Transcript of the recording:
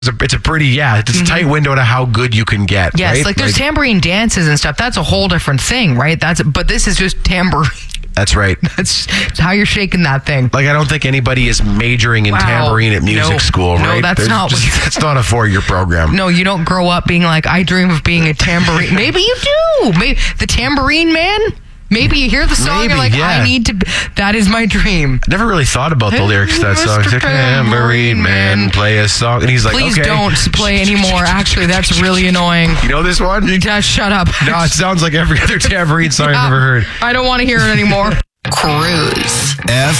It's a pretty, it's a tight window to how good you can get. Yes, right? like there's tambourine dances and stuff. That's a whole different thing, right? But this is just tambourine. That's right. That's how you're shaking that thing. Like, I don't think anybody is majoring in tambourine at music school, right? No, that's not. That's not a 4-year program. No, you don't grow up being like, I dream of being a tambourine. Maybe you do. Maybe the Tambourine Man. Maybe you hear the song, you're like, I need to, that is my dream. Never really thought about the lyrics to that song. It's like, Tambourine Man, play a song. And he's like, please okay. don't play anymore. Actually, that's really annoying. You know this one? Shut up. No, it sounds like every other tambourine song I've ever heard. I don't want to hear it anymore. Cruise.